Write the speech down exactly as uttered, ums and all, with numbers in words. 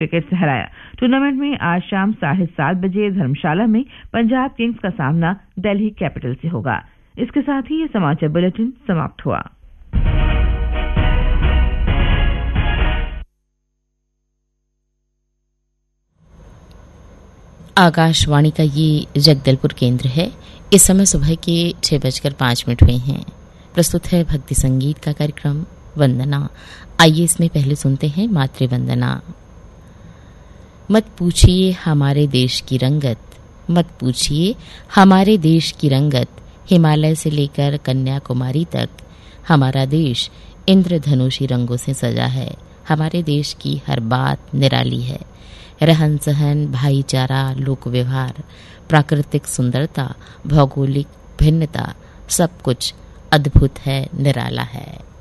Wicket से हराया। Tournament में आज शाम साढ़े सात बजे धर्मशाला में पंजाब किंग्स का सामना दिल्ली कैपिटल से होगा। इसके साथ ही ये समाचार बुलेटिन समाप्त हुआ। आकाशवाणी का ये जगदलपुर केंद्र है। इस समय सुबह के छह बजकर पांच मिनट हुए हैं। प्रस्तुत है भक्ति संगीत का कार्यक्रम वंदना। आइए इसमें पहले सुनते हैं मातृ वंदना। मत पूछिए हमारे देश की रंगत, मत पूछिए हमारे देश की रंगत, हिमालय से लेकर कन्याकुमारी तक हमारा देश इंद्रधनुषी रंगों से सजा है। हमारे देश की हर बात निराली है। रहन सहन, भाईचारा, लोक व्यवहार, प्राकृतिक सुंदरता, भौगोलिक भिन्नता, सब कुछ अद्भुत है, निराला है।